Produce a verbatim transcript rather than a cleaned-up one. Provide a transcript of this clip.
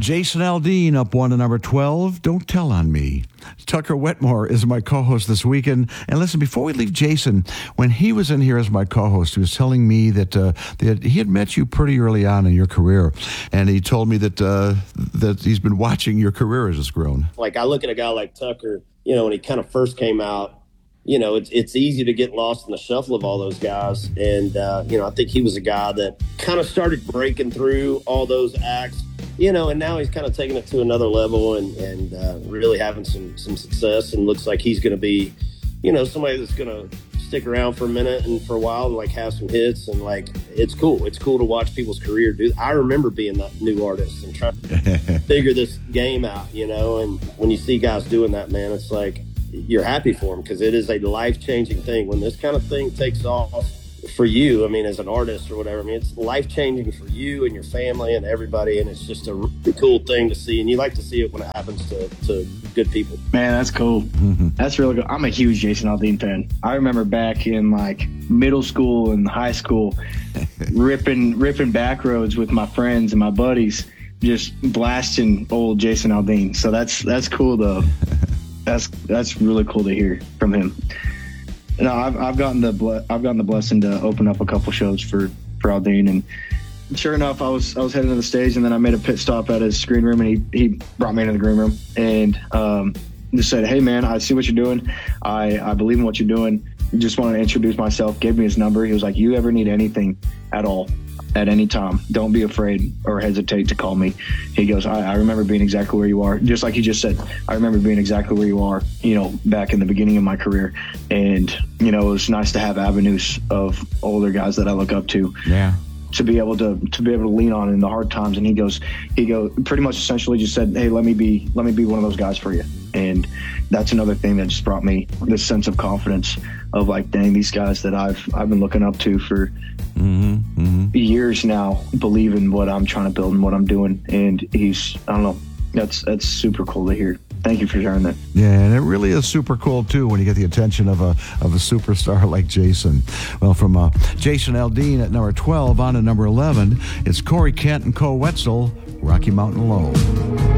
Jason Aldean up one to number twelve, Don't Tell on Me. Tucker Wetmore is my co-host this weekend. And listen, before we leave Jason, when he was in here as my co-host, he was telling me that, uh, that he had met you pretty early on in your career. And he told me that uh, that he's been watching your career as it's grown. Like, I look at a guy like Tucker, you know, when he kind of first came out, you know, it's it's easy to get lost in the shuffle of all those guys. And, uh, you know, I think he was a guy that kind of started breaking through all those acts, you know, and now he's kind of taking it to another level and, and uh, really having some, some success, and looks like he's going to be, you know, somebody that's going to stick around for a minute and for a while and, like, have some hits. And, like, it's cool. It's cool to watch people's career do. I remember being that new artist and trying to figure this game out, you know, and when you see guys doing that, man, it's like, you're happy for them, because it is a life-changing thing. When this kind of thing takes off for you, I mean, as an artist or whatever, I mean, it's life-changing for you and your family and everybody, and it's just a really cool thing to see, and you like to see it when it happens to, to good people. Man, that's cool. Mm-hmm. That's really good. I'm a huge Jason Aldean fan. I remember back in, like, middle school and high school, ripping ripping back roads with my friends and my buddies, just blasting old Jason Aldean. So that's that's cool, though. That's that's really cool to hear from him. No, I've I've gotten the ble- I've gotten the blessing to open up a couple shows for for Aldean, and sure enough, I was I was heading to the stage, and then I made a pit stop at his screen room, and he he brought me into the green room and um, just said, "Hey man, I see what you're doing. I I believe in what you're doing. Just wanted to introduce myself." Gave me his number. He was like, "You ever need anything at all, at any time, don't be afraid or hesitate to call me." He goes, I, I remember being exactly where you are. Just like you just said, I remember being exactly where you are, you know, back in the beginning of my career. And, you know, it was nice to have avenues of older guys that I look up to. Yeah. To be able to to be able to lean on in the hard times. And he goes, he go pretty much essentially just said, "Hey, let me be let me be one of those guys for you." And that's another thing that just brought me this sense of confidence of, like, dang, these guys that I've I've been looking up to for mm-hmm, mm-hmm. years now believe in what I'm trying to build and what I'm doing. And he's, I don't know, that's that's super cool to hear. Thank you for sharing that. Yeah, and it really is super cool, too, when you get the attention of a of a superstar like Jason. Well, from uh, Jason Aldean at number twelve on to number eleven, it's Corey Kent and Co. Wetzel, Rocky Mountain Low.